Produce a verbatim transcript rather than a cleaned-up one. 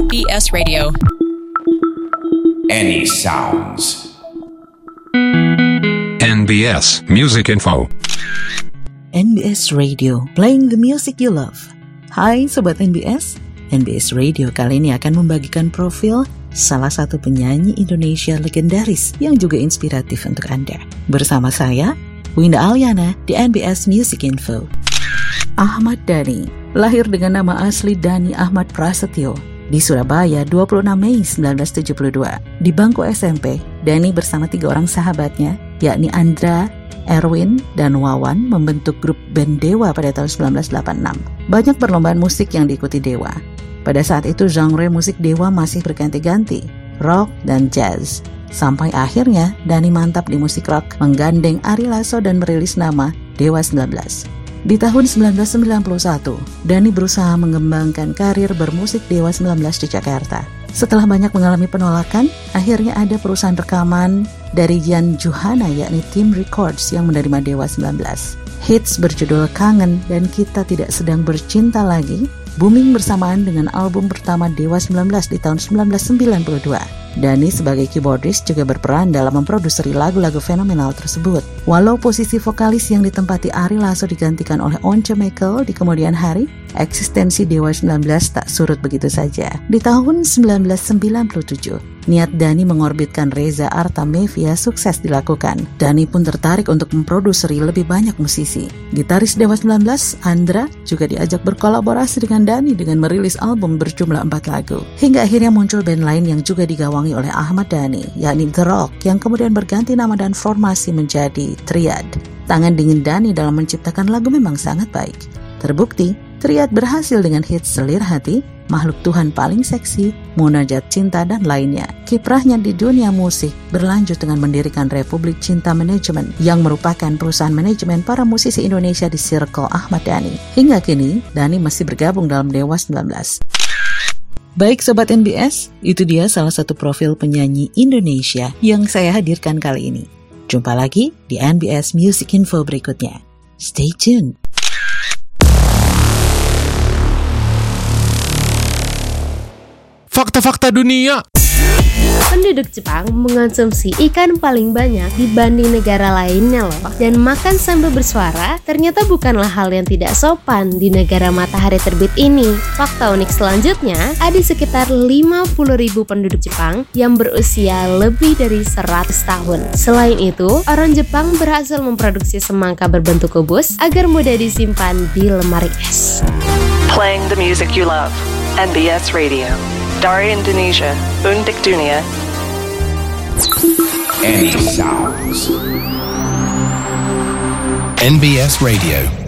B S Radio. Any sounds. N B S Music Info. N B S Radio, playing the music you love. Hai Sobat N B S, N B S Radio kali ini akan membagikan profil salah satu penyanyi Indonesia legendaris yang juga inspiratif untuk Anda. Bersama saya, Winda Aliana di N B S Music Info. Ahmad Dhani, lahir dengan nama asli Dhani Ahmad Prasetyo di Surabaya dua puluh enam Mei sembilan belas tujuh puluh dua. Di bangku S M P, Dhani bersama tiga orang sahabatnya, yakni Andra, Erwin, dan Wawan membentuk grup band Dewa pada tahun sembilan belas delapan puluh enam. Banyak perlombaan musik yang diikuti Dewa. Pada saat itu genre musik Dewa masih berganti-ganti, rock dan jazz. Sampai akhirnya Dhani mantap di musik rock, menggandeng Ari Lasso dan merilis nama Dewa sembilan belas. Di tahun sembilan belas sembilan puluh satu, Dhani berusaha mengembangkan karir bermusik Dewa sembilan belas di Jakarta. Setelah banyak mengalami penolakan, akhirnya ada perusahaan rekaman dari Jan Juhana yakni Tim Records yang menerima Dewa sembilan belas. Hits berjudul Kangen dan Kita Tidak Sedang Bercinta Lagi booming bersamaan dengan album pertama Dewa sembilan belas di tahun sembilan belas sembilan puluh dua. Dhani sebagai keyboardist juga berperan dalam memproduksi lagu-lagu fenomenal tersebut. Walau posisi vokalis yang ditempati Ari Lasso digantikan oleh Once Mekel di kemudian hari, eksistensi Dewa sembilan belas tak surut begitu saja. Di tahun sembilan belas sembilan puluh tujuh, niat Dhani mengorbitkan Reza Artamevia sukses dilakukan. Dhani pun tertarik untuk memproduksi lebih banyak musisi. Gitaris Dewa sembilan belas, Andra, juga diajak berkolaborasi dengan Dhani dengan merilis album berjumlah empat lagu. Hingga akhirnya muncul band lain yang juga digawangi oleh Ahmad Dhani, yakni The Rock, yang kemudian berganti nama dan formasi menjadi Triad. Tangan dingin Dhani dalam menciptakan lagu memang sangat baik. Terbukti, Triad berhasil dengan hits Selir Hati, Makhluk Tuhan Paling Seksi, Munajat Cinta, dan lainnya. Kiprahnya di dunia musik berlanjut dengan mendirikan Republik Cinta Management yang merupakan perusahaan manajemen para musisi Indonesia di Circle Ahmad Dhani. Hingga kini, Dhani masih bergabung dalam Dewa sembilan belas. Baik Sobat N B S, itu dia salah satu profil penyanyi Indonesia yang saya hadirkan kali ini. Jumpa lagi di N B S Music Info berikutnya. Stay tuned. Fakta-fakta dunia. Penduduk Jepang mengonsumsi ikan paling banyak dibanding negara lainnya loh. Dan makan sambil bersuara ternyata bukanlah hal yang tidak sopan di negara matahari terbit ini. Fakta unik selanjutnya, ada sekitar lima puluh ribu penduduk Jepang yang berusia lebih dari seratus tahun. Selain itu, orang Jepang berhasil memproduksi semangka berbentuk kubus agar mudah disimpan di lemari es. Playing the music you love. N B S Radio. Dari Indonesia, untuk dunia. Any sounds. N B S Radio.